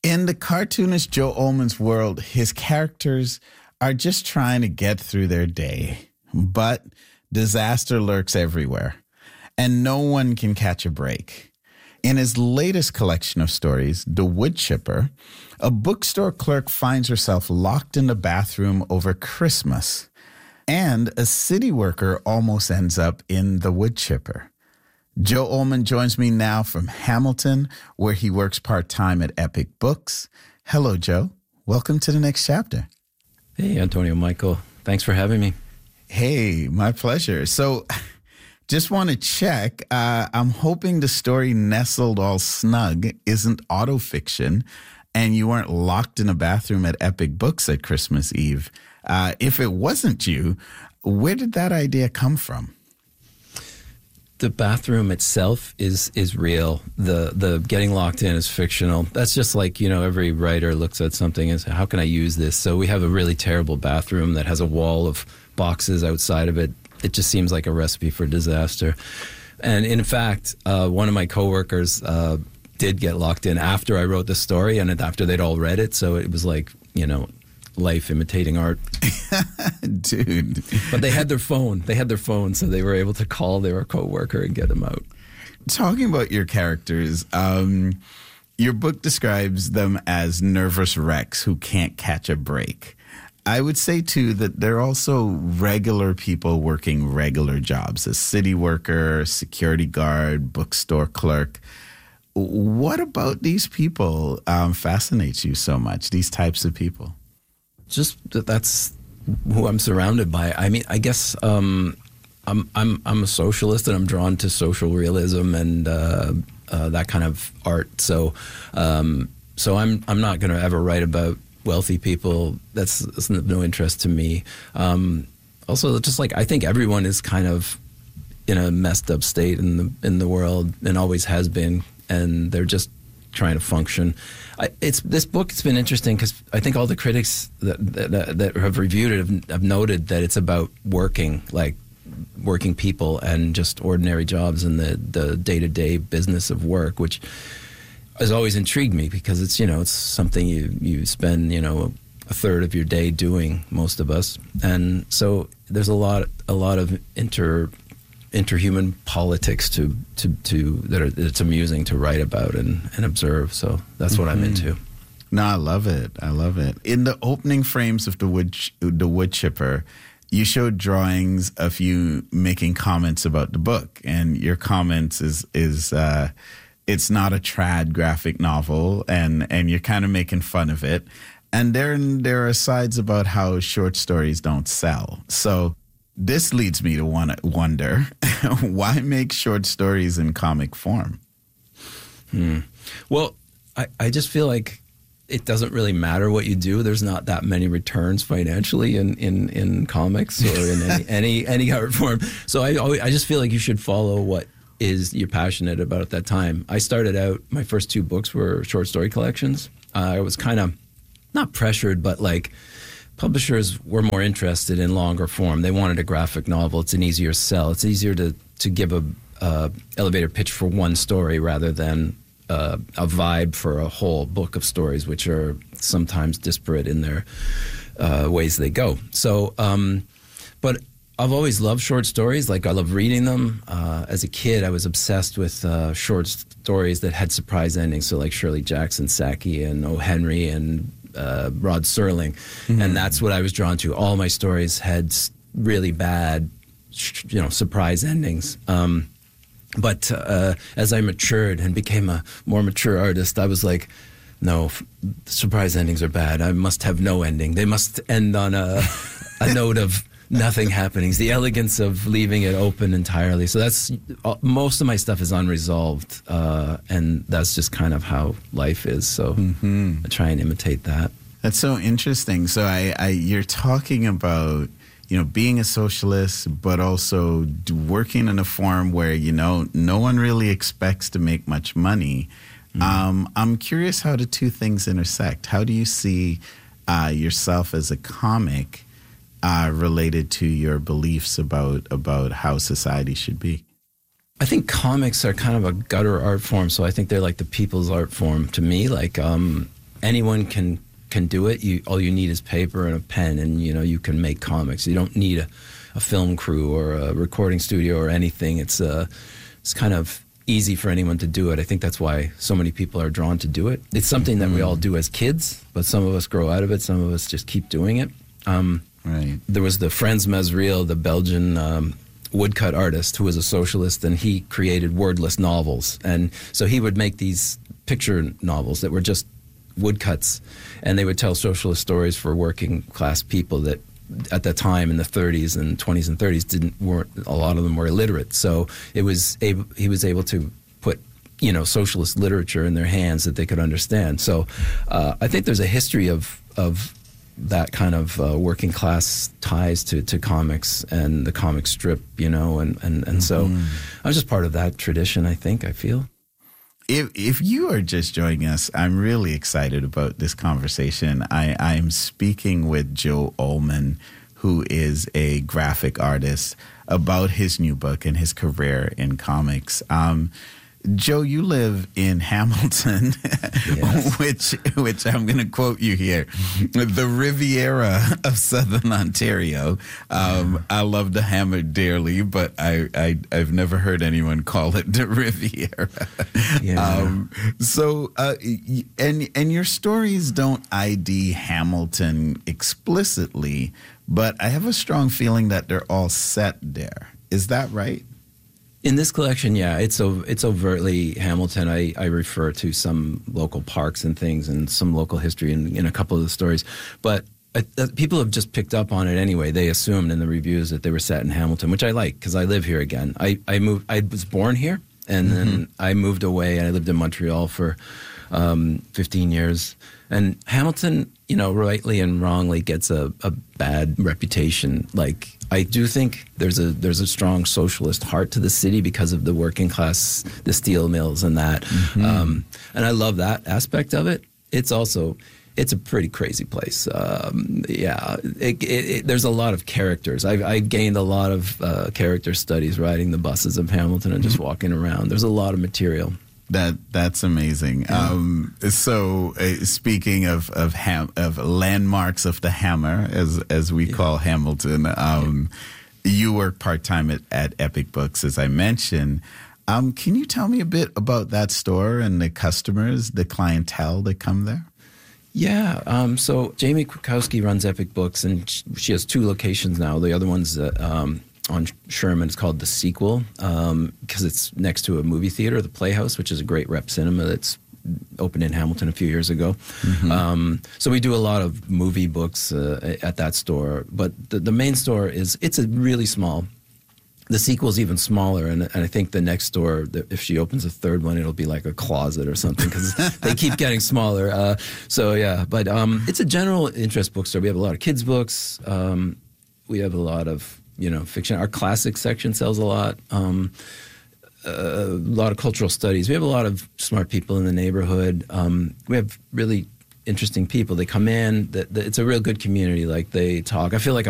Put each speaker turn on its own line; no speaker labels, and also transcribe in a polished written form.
In the cartoonist Joe Ullman's world, his characters are just trying to get through their day. But disaster lurks everywhere, and no one can catch a break. In his latest collection of stories, The Wood Chipper, a bookstore clerk finds herself locked in the bathroom over Christmas, and a city worker almost ends up in The Wood Chipper. Joe Ullman joins me now from Hamilton, where he works part-time at Epic Books. Hello, Joe. Welcome to the next chapter.
Hey, Antonio Michael. Thanks for having me.
Hey, my pleasure. So just want to check. I'm hoping the story nestled all snug isn't autofiction and you weren't locked in a bathroom at Epic Books at Christmas Eve. If it wasn't you, where did that idea come from?
The bathroom itself is real. The getting locked in is fictional. That's just like, every writer looks at something and says, how can I use this? So we have a really terrible bathroom that has a wall of boxes outside of it. It just seems like a recipe for disaster. And in fact, one of my coworkers did get locked in after I wrote the story and after they'd all read it. So it was like, life imitating art.
Dude.
But they had their phone, so they were able to call their coworker and get them out.
Talking about your characters, your book describes them as nervous wrecks who can't catch a break. I would say, too, that they're also regular people working regular jobs, a city worker, security guard, bookstore clerk. What about these people fascinates you so much, these types of people?
Just that's who I'm surrounded by. I mean, I guess I'm a socialist, and I'm drawn to social realism and that kind of art. So I'm not going to ever write about wealthy people. That's of no interest to me. Also, just like I think everyone is kind of in a messed up state in the world and always has been, and they're just trying to function. This book, it's been interesting because I think all the critics that have reviewed it have noted that it's about working people and just ordinary jobs and the day-to-day business of work, which has always intrigued me because it's something you spend a third of your day doing, most of us, and so there's a lot of interhuman politics to that it's amusing to write about and observe. So that's what I'm into.
No, I love it. In the opening frames of the Wood Chipper, you showed drawings of you making comments about the book, and your comments is it's not a trad graphic novel, and you're kind of making fun of it. And there are sides about how short stories don't sell. So this leads me to wonder, why make short stories in comic form?
Well, I just feel like it doesn't really matter what you do. There's not that many returns financially in comics or in any art form. So I just feel like you should follow what you're passionate about at that time. I started out, my first two books were short story collections. I was kind of not pressured, but like, publishers were more interested in longer form. They wanted a graphic novel. It's an easier sell. It's easier to give a elevator pitch for one story rather than a vibe for a whole book of stories, which are sometimes disparate in their ways they go. So, but I've always loved short stories. Like, I love reading them. As a kid, I was obsessed with short stories that had surprise endings. So like Shirley Jackson Sackey and O. Henry and Rod Serling, and that's what I was drawn to. All my stories had really bad, surprise endings. But as I matured and became a more mature artist, I was like, no, surprise endings are bad. I must have no ending. They must end on a note of nothing happening. The elegance of leaving it open entirely. So that's most of my stuff is unresolved, and that's just kind of how life is. So I try and imitate that.
That's so interesting. So you're talking about being a socialist, but also working in a form where no one really expects to make much money. I'm curious how the two things intersect. How do you see yourself as a comic related to your beliefs about how society should be?
I think comics are kind of a gutter art form, so I think they're like the people's art form to me. Like anyone can do it. All you need is paper and a pen, and you can make comics. You don't need a film crew or a recording studio or anything. It's kind of easy for anyone to do it. I think that's why so many people are drawn to do it. It's something that we all do as kids, but some of us grow out of it. Some of us just keep doing it.
Right.
There was the Frans Mesriel, the Belgian woodcut artist, who was a socialist, and he created wordless novels. And so he would make these picture novels that were just woodcuts, and they would tell socialist stories for working class people that at that time in the 30s and 20s and 30s weren't a lot of them were illiterate. So he was able to put socialist literature in their hands that they could understand. So I think there's a history of that kind of working class ties to comics and the comic strip, and so I was just part of that tradition. I feel.
If you are just joining us, I'm really excited about this conversation. I'm speaking with Joe Ullman, who is a graphic artist, about his new book and his career in comics. Joe, you live in Hamilton,
yes.
which I'm going to quote you here, the Riviera of Southern Ontario. I love the Hammer dearly, but I've never heard anyone call it the Riviera.
Yeah.
And your stories don't ID Hamilton explicitly, but I have a strong feeling that they're all set there. Is that right?
In this collection, yeah, it's overtly Hamilton. I refer to some local parks and things and some local history in a couple of the stories. But people have just picked up on it anyway. They assumed in the reviews that they were set in Hamilton, which I like because I live here again. I was born here, and then I moved away, and I lived in Montreal for 15 years. And Hamilton, rightly and wrongly gets a bad reputation. Like, I do think there's a strong socialist heart to the city because of the working class, the steel mills and that. And I love that aspect of it. It's a pretty crazy place. There's a lot of characters. I've gained a lot of character studies riding the buses of Hamilton and just walking around. There's a lot of material.
That's amazing.
Yeah.
Speaking of landmarks of the Hammer, as we call Hamilton, you work part-time at Epic Books, as I mentioned. Can you tell me a bit about that store and the customers, the clientele that come there?
Yeah. So Jamie Kwiatkowski runs Epic Books, and she has 2 locations now. The other one's on Sherman. It's called The Sequel because it's next to a movie theater, the Playhouse, which is a great rep cinema that's opened in Hamilton a few years ago. So we do a lot of movie books at that store. But the main store it's a really small. The Sequel's even smaller, and I think the next store, if she opens a third one, it'll be like a closet or something because they keep getting smaller. But it's a general interest bookstore. We have a lot of kids' books. We have a lot of fiction. Our classic section sells a lot of cultural studies. We have a lot of smart people in the neighborhood. We have really interesting people. They come in. It's a real good community. Like, they talk. I feel like